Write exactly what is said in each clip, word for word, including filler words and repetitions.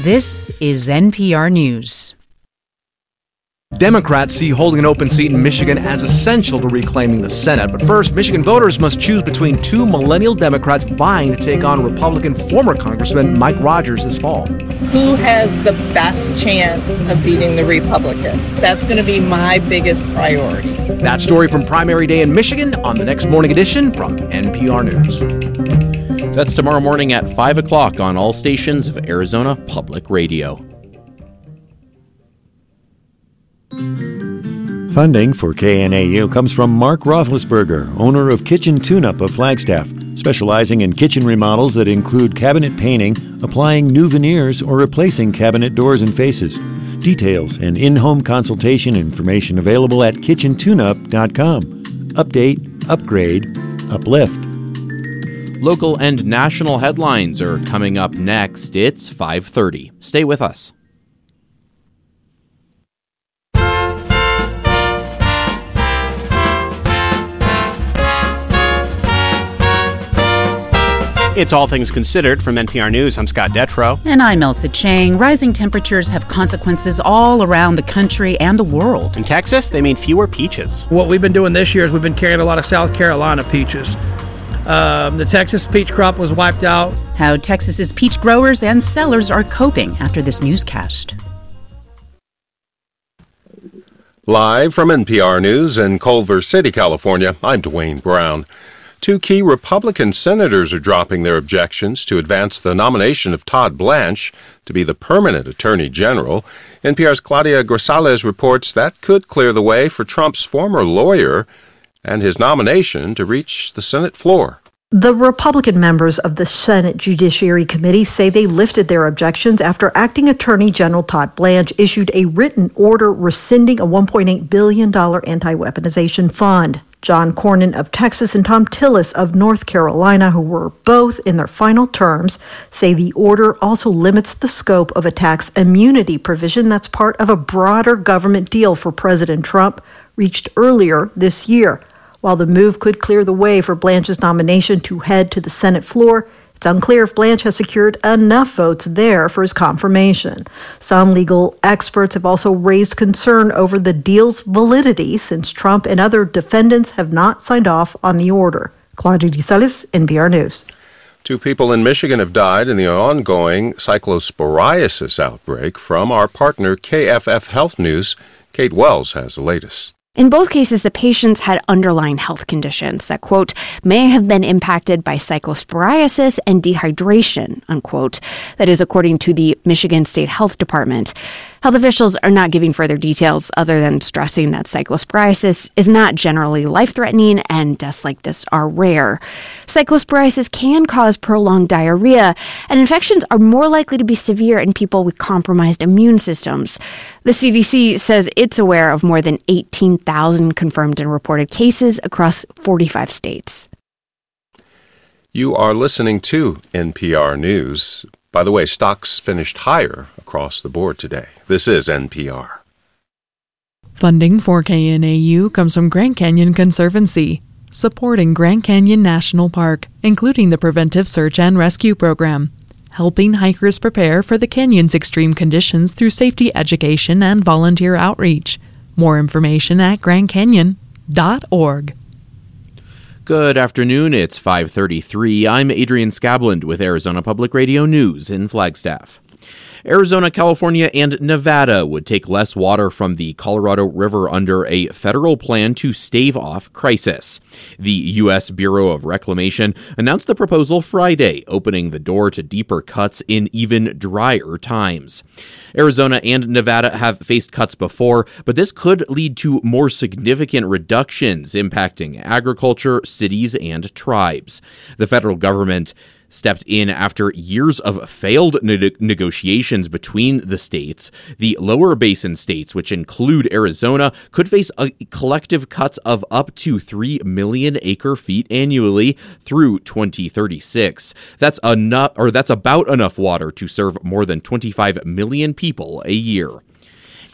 This is N P R News. Democrats see holding an open seat in Michigan as essential to reclaiming the Senate. But first, Michigan voters must choose between two millennial Democrats vying to take on Republican former Congressman Mike Rogers this fall. Who has the best chance of beating the Republican? That's going to be my biggest priority. That story from primary day in Michigan on the next morning edition from N P R News. That's tomorrow morning at five o'clock on all stations of Arizona Public Radio. Funding for K N A U comes from Mark Roethlisberger, owner of Kitchen Tune-Up of Flagstaff, specializing in kitchen remodels that include cabinet painting, applying new veneers, or replacing cabinet doors and faces. Details and in-home consultation information available at kitchen tune up dot com. Update, upgrade, uplift. Local and national headlines are coming up next. It's five thirty. Stay with us. It's All Things Considered from N P R News. I'm Scott Detrow. And I'm Elsa Chang. Rising temperatures have consequences all around the country and the world. In Texas, they mean fewer peaches. What we've been doing this year is we've been carrying a lot of South Carolina peaches. Um, the Texas peach crop was wiped out. How Texas's peach growers and sellers are coping after this newscast. Live from N P R News in Culver City, California, I'm Dwayne Brown. Two key Republican senators are dropping their objections to advance the nomination of Todd Blanche to be the permanent Attorney General. N P R's Claudia Grisales reports that could clear the way for Trump's former lawyer and his nomination to reach the Senate floor. The Republican members of the Senate Judiciary Committee say they lifted their objections after Acting Attorney General Todd Blanche issued a written order rescinding a one point eight billion dollars anti-weaponization fund. John Cornyn of Texas and Tom Tillis of North Carolina, who were both in their final terms, say the order also limits the scope of a tax immunity provision that's part of a broader government deal for President Trump reached earlier this year. While the move could clear the way for Blanche's nomination to head to the Senate floor, it's unclear if Blanche has secured enough votes there for his confirmation. Some legal experts have also raised concern over the deal's validity since Trump and other defendants have not signed off on the order. Claudia Grisales, N P R News. Two people in Michigan have died in the ongoing cyclosporiasis outbreak. From our partner K F F Health News, Kate Wells has the latest. In both cases, the patients had underlying health conditions that, quote, may have been impacted by cyclosporiasis and dehydration, unquote. That is according to the Michigan State Health Department. Health officials are not giving further details other than stressing that cyclosporiasis is not generally life-threatening and deaths like this are rare. Cyclosporiasis can cause prolonged diarrhea, and infections are more likely to be severe in people with compromised immune systems. The C D C says it's aware of more than eighteen thousand confirmed and reported cases across forty-five states. You are listening to N P R News. By the way, stocks finished higher across the board today. This is N P R. Funding for K N A U comes from Grand Canyon Conservancy, supporting Grand Canyon National Park, including the Preventive Search and Rescue Program, helping hikers prepare for the canyon's extreme conditions through safety education and volunteer outreach. More information at grand canyon dot org. Good afternoon, it's five thirty-three. I'm Adrian Scabland with Arizona Public Radio News in Flagstaff. Arizona, California, and Nevada would take less water from the Colorado River under a federal plan to stave off crisis. The U S Bureau of Reclamation announced the proposal Friday, opening the door to deeper cuts in even drier times. Arizona and Nevada have faced cuts before, but this could lead to more significant reductions impacting agriculture, cities, and tribes. The federal government stepped in after years of failed ne- negotiations between the states. The lower basin states, which include Arizona, could face a collective cuts of up to three million acre feet annually through twenty thirty-six. That's enough, or that's about enough water to serve more than twenty-five million people a year.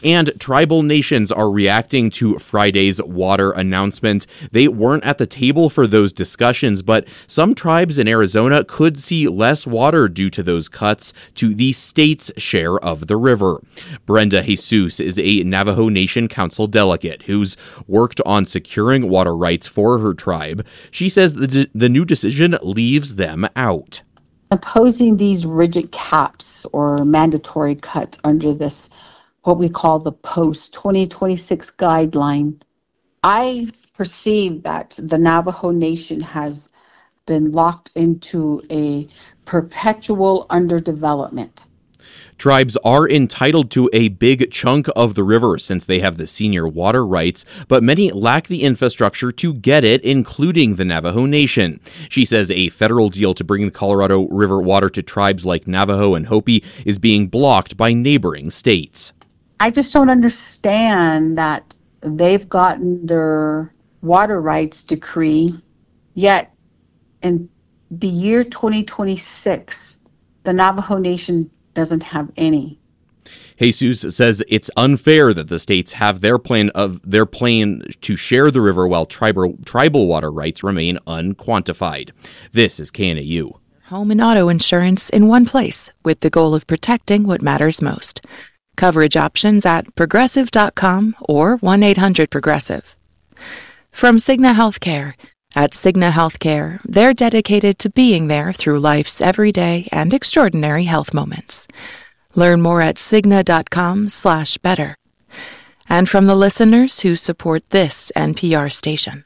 And tribal nations are reacting to Friday's water announcement. They weren't at the table for those discussions, but some tribes in Arizona could see less water due to those cuts to the state's share of the river. Brenda Jesus is a Navajo Nation Council delegate who's worked on securing water rights for her tribe. She says the, the new decision leaves them out. Imposing these rigid caps or mandatory cuts under this, what we call the post twenty twenty-six guideline, I perceive that the Navajo Nation has been locked into a perpetual underdevelopment. Tribes are entitled to a big chunk of the river since they have the senior water rights, but many lack the infrastructure to get it, including the Navajo Nation. She says a federal deal to bring the Colorado River water to tribes like Navajo and Hopi is being blocked by neighboring states. I just don't understand that they've gotten their water rights decree, yet in the year twenty twenty-six, the Navajo Nation doesn't have any. Jesus says it's unfair that the states have their plan of their plan to share the river while tribal tribal water rights remain unquantified. This is K N A U. Home and auto insurance in one place with the goal of protecting what matters most. Coverage options at progressive dot com or one eight hundred progressive. From Cigna Healthcare. At Cigna Healthcare, they're dedicated to being there through life's everyday and extraordinary health moments. Learn more at cigna dot com slash better. And from the listeners who support this N P R station.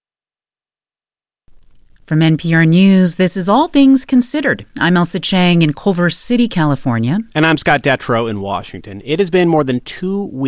From N P R News, this is All Things Considered. I'm Elsa Chang in Culver City, California. And I'm Scott Detrow in Washington. It has been more than two weeks